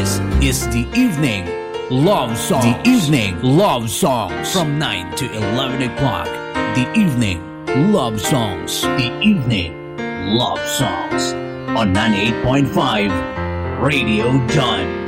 This is the evening love songs. The evening love songs from 9 to 11 o'clock. The evening love songs. The evening love songs on 98.5 Radio John.